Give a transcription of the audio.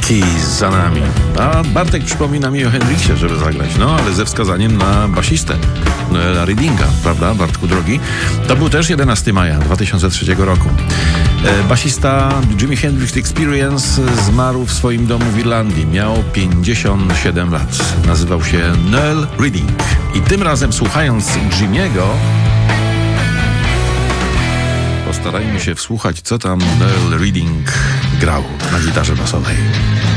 Keys za nami. A Bartek przypomina mi o Hendrixie, żeby zagrać. No, ale ze wskazaniem na basistę Noela Readinga, prawda, Bartku drogi? To był też 11 maja 2003 roku. Basista Jimi Hendrix Experience zmarł w swoim domu w Irlandii. Miał 57 lat. Nazywał się Noel Reading. I tym razem, słuchając Jimiego, postarajmy się wsłuchać, co tam Noel Reading grał na gitarze basowej.